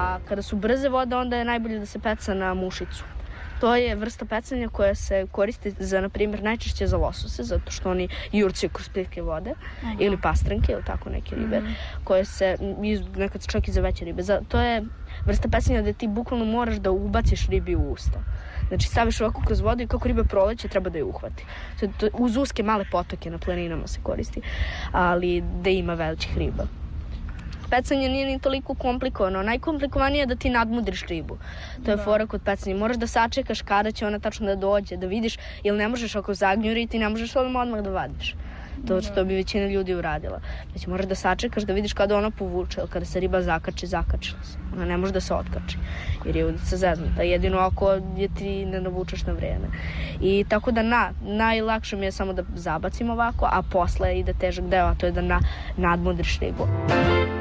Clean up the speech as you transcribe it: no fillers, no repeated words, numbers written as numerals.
A kada su brze vode, onda je najbolje da se peca na mušicu. To je vrsta pecanja koja se koristi za, na primjer, najčešće za losose, zato što oni jurcaju kroz pitke vode, ili pastranke, ili tako neke ribe, koje se, nekad čak i za veće ribe. To je vrsta pecanja gde ti bukvalno moraš da ubaciš ribi u usta. Znači, staviš ovako kroz vodu i kako riba proleće, treba da je uhvati. Uz uske male potoke na planinama se koristi, ali gde ima većih riba. Pecanje nije ni toliko komplikovano. Najkomplikovanije je da ti nadmudriš ribu. To je fora kod pecanja. Moraš da sačekaš kada će ona tačno da dođe, da vidiš, jer ne možeš ako zagnjuri, ti ne možeš odmah da vadiš. To što bi većina ljudi uradila. Znači, moraš da sačekaš da vidiš kada ona povuče, kada se riba zakačila se. Ona ne može da se otkači, jer je udica zeznuta. Jedino ako je ti ne navučeš na vreme. I tako da najlakše mi je samo da zabacim ovako, a posle ide težak deo, a to je da nadmudriš ribu.